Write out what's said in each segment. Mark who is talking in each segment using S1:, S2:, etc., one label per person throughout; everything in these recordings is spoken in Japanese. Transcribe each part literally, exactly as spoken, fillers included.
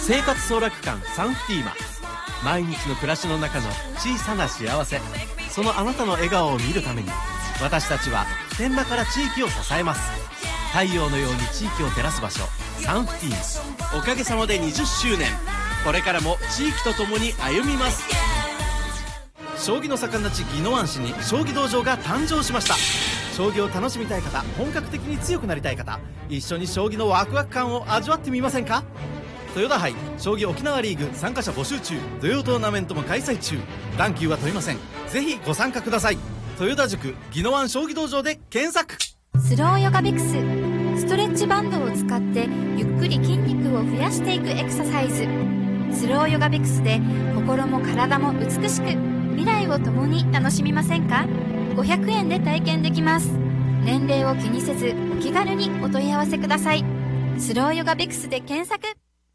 S1: 生活総楽館サンフティーマ。毎日の暮らしの中の小さな幸せ、そのあなたの笑顔を見るために私たちは普天間から地域を支えます。太陽のように地域を照らす場所、サンフティーマ。おかげさまでにじゅっしゅうねん、これからも地域とともに歩みます。将棋の盛んな地宜野湾市に将棋道場が誕生しました。将棋を楽しみたい方、本格的に強くなりたい方、一緒に将棋のワクワク感を味わってみませんか。豊田杯将棋沖縄リーグ参加者募集中。土曜トーナメントも開催中。段級は問いません。ぜひご参加ください。豊田塾宜野湾将棋道場で検索。
S2: スローヨガビクス、ストレッチバンドを使ってゆっくり筋肉を増やしていくエクササイズ。スローヨガビクスで心も体も美しく、未来を共に楽しみませんか。ごひゃくえんで体験できます。年齢を気にせずお気軽にお問い合わせください。スローヨガビクスで検索。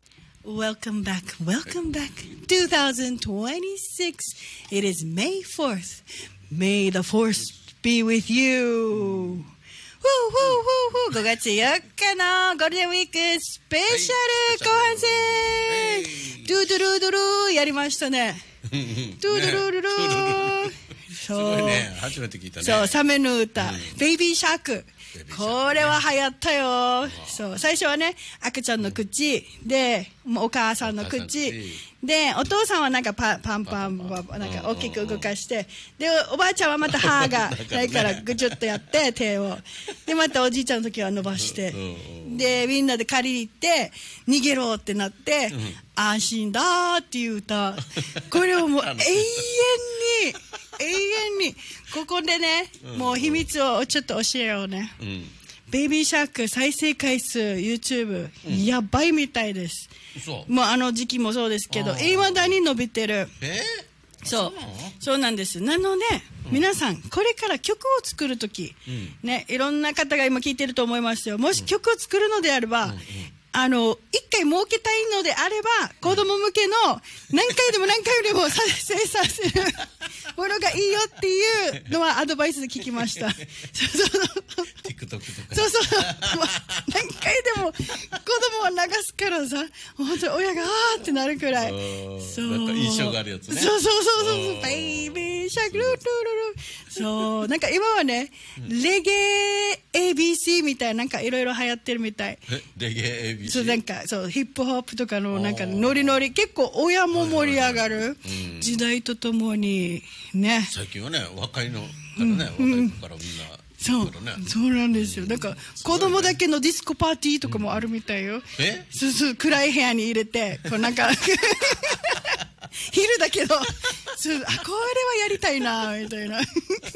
S3: Welcome back, welcome back. twenty twenty-six. It is May fourth. May the force be with you. ごがつよっかのゴールデンウィークスペシャル後半戦、ドゥドゥルードゥルーやりましたね。ドゥドゥルードゥルー、
S4: すごいね、初めて聞いたね。
S3: そう、サメの歌、ベイビーシャーク、これは流行ったよ。そう、最初はね、赤ちゃんの口で、もうお母さんの口で、お父さんはなんかパパンパンなんか大きく動かして、でおばあちゃんはまた歯がないからぐちゅっとやって手を、でまたおじいちゃんの時は伸ばして、でみんなで借りに行って逃げろってなって、安心だーっていう歌、これをもう永遠に永遠にここでね、もう秘密をちょっと教えようね。ベイビーシャーク再生回数 YouTube、うん、やばいみたいです。もうあの時期もそうですけど、いまだに伸びてる。えー、そうそうなんです。なので、うん、皆さんこれから曲を作るとき、うん、ね、いろんな方が今聞いてると思いますよ。もし曲を作るのであれば、うんうんうん、あの一回設けたいのであれば、子供向けの何回でも何回でも再生させるものがいいよっていうのはアドバイスで聞きました。そうそう
S4: TikTok とか
S3: そうそう、何回でも子供は流すからさ、本当に親があーってなるくらい、
S4: そう、なんか印象があるやつね。
S3: そうそうそうそう、ベイビーシャークルルルルル、そう、なんか今はね、レゲエ エービーシー みたいな、なんかいろいろ流行ってるみたい。
S4: え、レゲエ エービーシー？
S3: そう、なんかそう、ヒップホップとかのなんかノリノリ、結構親も盛り上がる時代とともにね。
S4: 最近はね、若いのからね、若い子からみんな。
S3: そう、そうなんですよ。なんか子供だけのディスコパーティーとかもあるみたいよ。え？そうそう、暗い部屋に入れて、こうなんか昼だけど、そう、あ、これはやりたいなみたいな。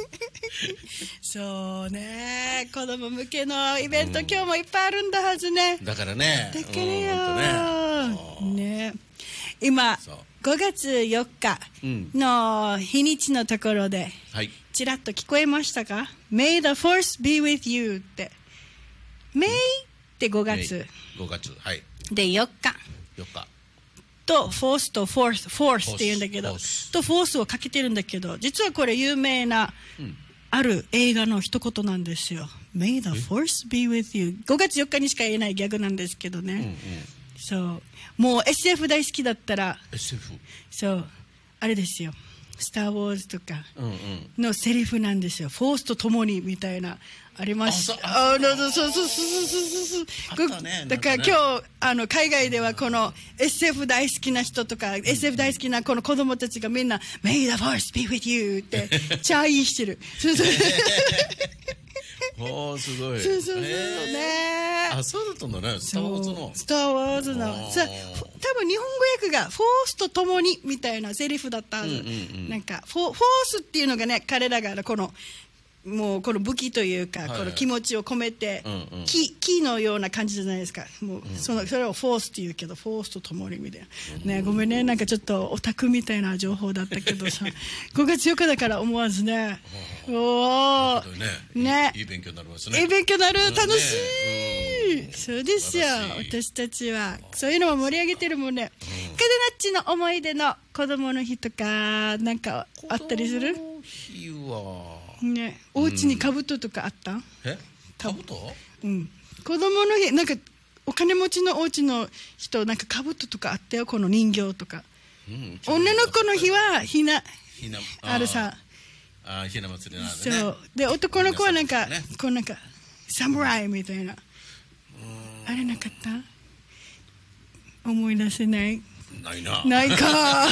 S3: そうね、子供向けのイベント、うん、今日もいっぱいあるんだはずね。
S4: だからね。
S3: だからよ。ね。ね、今ごがつよっかの日にちのところで。はい。ちらっと聞こえましたか？ May the force be with you って。May ってごがつ。
S4: ごがつ、はい。
S3: で、よっか。
S4: よっか。
S3: と、force と force、force って言うんだけど、と force をかけてるんだけど、実はこれ有名な、うん、ある映画の一言なんですよ。May the force be with you。ごがつよっかにしか言えないギャグなんですけどね。うんうん、そう。もう エスエフ 大好きだったら、
S4: エスエフ？ そう。
S3: あれですよ。スター・ウォーズとかのセリフなんですよ。フォースと共にみたいなありました。ああ、そうそうそうそうそうそう。だから今日あの海外ではこの エスエフ 大好きな人とか エスエフ 大好きなこの子供たちがみんな May the force be with you ってチャーイーしてる。そうそう。
S4: おー、すごい。
S3: そうそうそうね。
S4: あ、そうだったんだね。スター・ウォーズの。
S3: スター・ウォーズの。さ、多分日本語訳がフォースと共にみたいなセリフだったはず。なんかフォースっていうのがね、彼らがこのもうこの武器というか、この気持ちを込めて、木木のような感じじゃないですか。もうそのそれをフォースって言うけど、フォースと共にみたいな。ね、ごめんね、なんかちょっとオタクみたいな情報だったけどさ、ごがつよっかだから思わずね。おお。ね。
S4: いい勉強になりますね。
S3: いい勉強になる、楽しい。そうですよ。私たちはそういうのも盛り上げてるもんね。カデナッチの思い出の子供の日とかなんかあったりする？
S4: 子供の日は。
S3: ね、お家に兜とかあった？
S4: え？兜？
S3: うん。子供の日なんかお金持ちのお家の人なんか兜とかあったよ、この人形とか、うん、女の子の日はひなあるさ
S4: あ、ひな祭りなん
S3: だね。そうで男の子はなんか、ね、こうなんかサムライみたいな、あれなかった？思い出せない。
S4: ないな。
S3: ないか。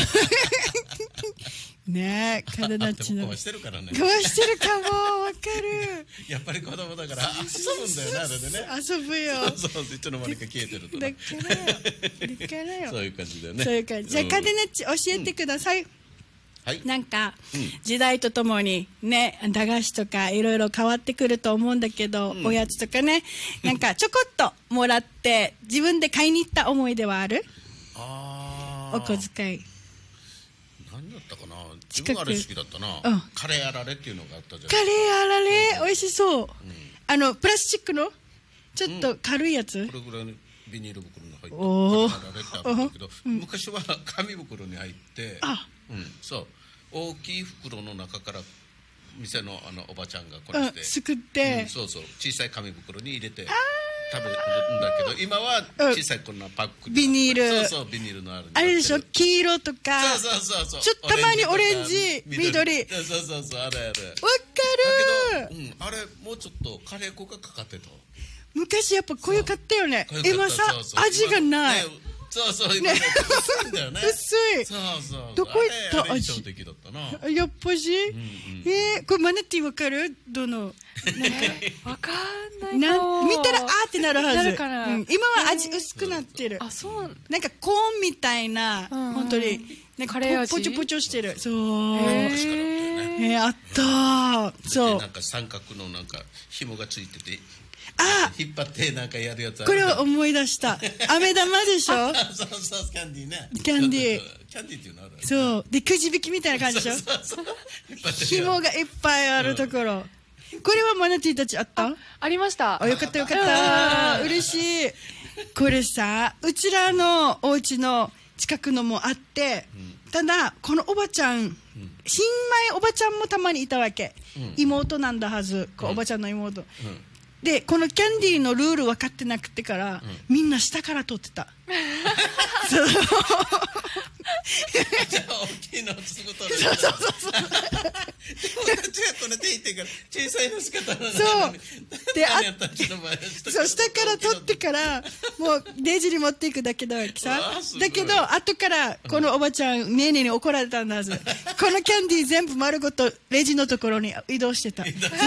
S3: ねえ、体っちの。
S4: 壊してるからね。
S3: 壊してるかも、わかる。
S4: やっぱり子供だから遊ぶんだよな、あれでね。
S3: 遊ぶよ。
S4: そうそう、いつの間にか消えてると。
S3: だからよ。だからよ。
S4: そういう感じだよね。
S3: そういう感じ。じゃあ、カデナッチ教えてください。
S4: はい、
S3: なんか、うん、時代とともにね、駄菓子とかいろいろ変わってくると思うんだけど、うん、おやつとかね、なんかちょこっともらって自分で買いに行った思い出はある？あ、お小遣い。
S4: 何だったかな。自分あれ好きだったな、うん、カレーあられっていうのがあったじゃん。
S3: カレーあられ、うん、美味しそう、うん、あのプラスチックのちょっと軽いやつ、うん、
S4: これぐらいのビニール袋に入っておカレーあられってあるんだけど、うん、昔は紙袋に入って、あ、うん、そう大きい袋の中から店のあのおばちゃんがこれして、うん、
S3: すくって、
S4: うん、そうそう小さい紙袋に入れて食べるんだけど、今は小さいこんなパック
S3: ビニール、
S4: そうそうビニールのある
S3: あれでしょ、黄色とか、
S4: そうそうそうそう、
S3: ちょっとたまにオレンジ緑、
S4: そうそうそうそう、あれあれわか
S3: る。
S4: だけど、うん、あれもうちょっっとカレー粉がかかってた。
S3: 昔やっぱこういう買ったよね。今さ味がない。
S4: そうそう、ね、薄いんだよね。
S3: 薄い。
S4: そうそう。
S3: どこ行った味。やっぱし、うんうん、えー、これマネティわかる？どの？
S5: わかんないな。
S3: 見たらあーってなるはず。
S5: なるかな、
S3: うん、今は味薄くなってる。
S5: あ、そう。
S3: なんかコーンみたいな、うん、本当になんかポチョポチョしてる。そう。
S5: へ
S3: ー、えー、あったー。そう。
S4: なんか三角のなんか紐がついてて。
S3: あ、
S4: 引っ張ってなんかやるやつある。
S3: これを思い出した。飴玉でしょ。
S4: そうそうキャンディーね。
S3: キャンディー。
S4: キャンディーっていうのある。
S3: そうでくじ引きみたいな感じでしょ。そうそうそう紐がいっぱいあるところ。これはマナティーたちあった？
S5: あ、ありました。
S3: あ、よかったよかった。嬉しい。これさ、うちらのお家の近くのもあって、うん、ただこのおばちゃん、うん、新米おばちゃんもたまにいたわけ。うん、妹なんだはず。こうおばちゃんの妹。うんでこのキャンディーのルール分かってなくてから、うん、みんな下から取ってた。そう
S4: じゃあ大きいのすぐ取る。そうそうそうそう。この手いってから小さいのしか取らないのに。
S3: そうであそう下から取ってからもうレジに持っていくだけだわけさ。だけど後からこのおばちゃんねえねえに怒られたんだはず。このキャンディー全部丸ごとレジのところに移動してた。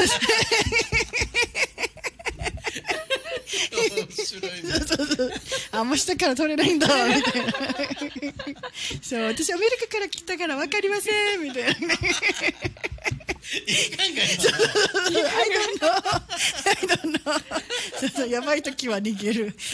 S4: 面白いね。
S3: そうそうそう。あ、もう下から取れないんだみたいな。そう、私アメリカから来たから分かりませんみたいな。いい考
S4: え。
S3: そうそうそう。I don't know. I don't know. そうそう、やばい時は逃げる。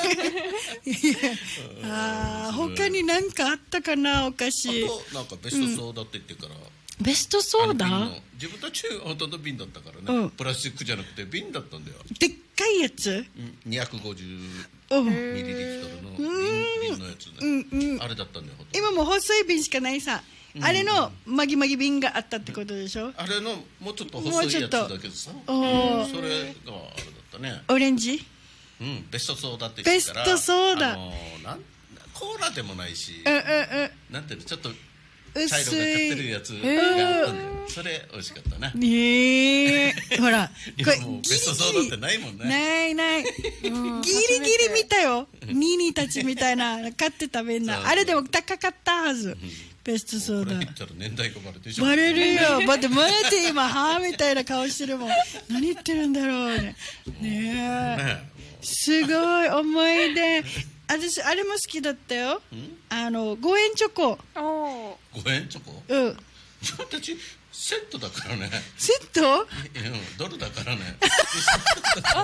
S3: ああ、他に何かあったかな、お菓子。
S4: あとなんかベストソーダって言ってから。
S3: ベストソーダ？
S4: 自分たちほとんど瓶だったからね、うん、プラスチックじゃなくて瓶だったんだよ。
S3: でっかいやつ？
S4: にひゃくごじゅうミリリットルの 瓶, 瓶のやつね、うんうん、あれだったんだよ。
S3: 今もう細い瓶しかないさ、うん、あれのマギマギ瓶があったってことでしょ。
S4: あれのもうちょっと細いやつだけどさ、うん、それがあれだったね。
S3: オレンジ？
S4: うん、ベストソーダって言ったら
S3: ベストソーダ、あの
S4: ー、なんコーラでもないし、
S3: うんうんうん、
S4: なんていうのちょっと茶色が買ってるやつがあったんだよ。それ美味しかったな。
S3: ねえ、ほら、
S4: これもうベストソーダってないもんね。
S3: ないない。ギリギリ見たよ。ニーニーたちみたいな買ってたみんな。あれでも高かったはず。ベストソーダ。
S4: これ言ったら年代がバレてしまう。
S3: バレるよ。だって前で今はみたいな顔してるもん。何言ってるんだろうね。ねえ。すごい思い出。私あれも好きだったよ。あのごえんチョコ。
S4: ごえんチョコ？
S3: うん。
S4: 自分たちセットだからね。
S3: セット？うん、
S4: ドルだからね。
S3: マルティメンマン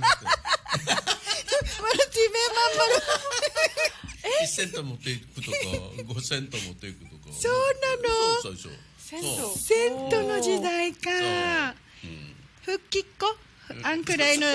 S4: 丸。いちセント持っていくとか、ごセント持っていくとか。
S3: そうなの？
S4: そうそうそう。
S5: セント。
S3: セントの時代か。復帰っ子？あんくらいの。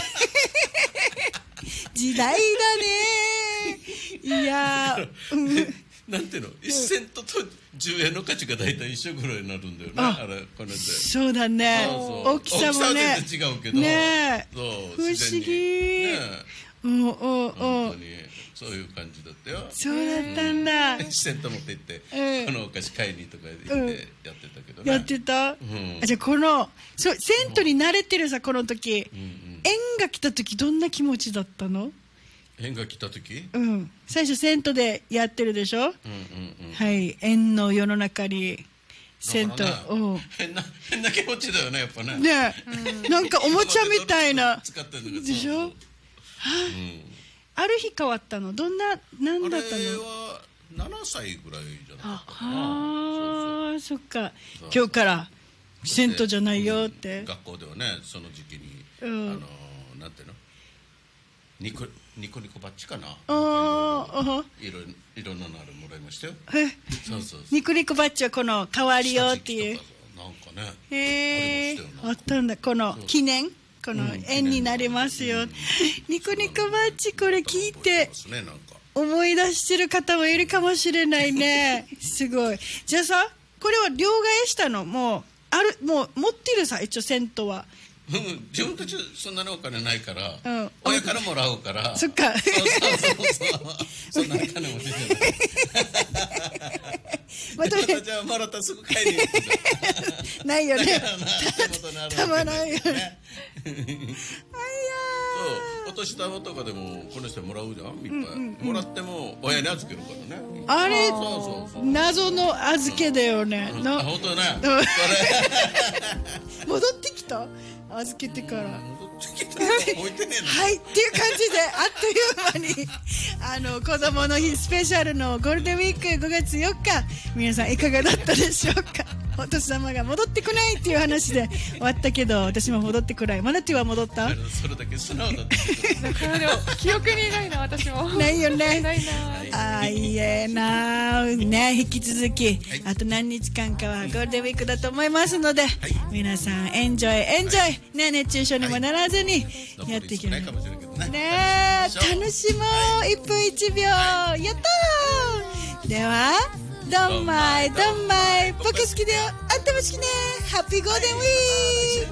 S3: 時代だね。いやー、うん、
S4: なんていうの、いちセントとじゅうえんの価値が大体一緒ぐらいになるんだよね。あ, あれこれで。
S3: そうだね。そうそう大きさもね。
S4: 大きさは全然違うけど。
S3: ね、
S4: そう
S3: 不思議。ね、 うんうんうん
S4: 本当にそういう感じだったよ。
S3: そうだったんだ、
S4: 銭湯持って行って、
S3: うん
S4: このお菓子買いにとか言ってやってたけどね。
S3: やってた、
S4: ん
S3: あじゃあこのそう銭湯に慣れてるさこの時、
S4: うんうん、
S3: 縁が来た時どんな気持ちだったの？
S4: 縁が来た時、
S3: うん最初銭湯でやってるでしょ、
S4: うんうんうん、
S3: はい縁の世の中に銭湯、
S4: だからね
S3: うん
S4: 変な変な気持ちだよねやっぱね。
S3: ねえ、なんかおもちゃみたいな
S4: 使ってんだけど
S3: でしょ、
S4: そうそう、うん、
S3: ある日変わったのどんな何だったの？
S4: あれはななさいぐらいじゃなかったかな。
S3: ああそっか
S4: そう
S3: 今日から銭湯じゃないよって、
S4: うん、学校ではねその時期に、
S3: うん、
S4: あのなんていうのニコニコニコバッジかな、
S3: ああ
S4: いろいろいろんなのあれもらいましたよ。
S3: え
S4: そうそうそう
S3: ニコニコバッジはこの代わりよっていう、
S4: なんかね
S3: へえ
S4: ありましたよ
S3: あったんだこの記念この縁になりますよ、
S4: うん、
S3: ニコニコバッジこれ聞いて
S4: ね、なんか
S3: 思い出してる方もいるかもしれないねすごい。じゃあさこれは両替したのもうあるもう持ってるさ一応銭湯は
S4: 自分たちそんなにお金ないから、
S3: うん、
S4: 親からもらうから
S3: そっか
S4: そうそうそうそうそんな金も出てない
S3: また
S4: じゃあもらったらすぐ買いに行く
S3: ないよねたまらんよね
S4: そうお年玉とかでもこの人もらうじゃんいっぱい、うんうんうん、もらっても親に預けるからね。
S3: あれ
S4: そうそうそう
S3: 謎の預けだよね、
S4: うん、
S3: の
S4: あ本当ね
S3: 戻ってきた預けてから
S4: 戻ってきた置いてねえな
S3: はいっていう感じであっという間にあの子供の日スペシャルのゴールデンウィークごがつよっか皆さんいかがだったでしょうか。お年玉が戻ってこないっていう話で終わったけど私も戻ってこない。マナティは戻った？
S4: それだけ素直だった
S5: だからでも記憶にないな私も
S3: ないよね。
S5: ない
S3: なあいえなね引き続き、はい、あと何日間かはゴールデンウィークだと思いますので、はい、皆さんエンジョイエンジョイ、ね、熱中症にもならずにやっていきましょうね。ね楽しもういっぷんいちびょう、はい、やったー。ではどんまいどんまい僕好きだよあんたも好きね。ハッピーゴールデンウィーク。